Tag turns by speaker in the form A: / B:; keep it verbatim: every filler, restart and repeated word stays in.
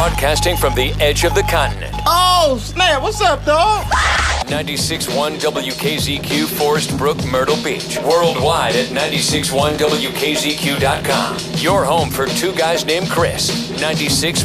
A: Broadcasting from the edge of the continent.
B: Oh, snap. What's up, dog?
A: ninety-six point one W K Z Q, Forest Brook, Myrtle Beach. Worldwide at ninety-six point one W K Z Q dot com. Your home for two guys named Chris. ninety-six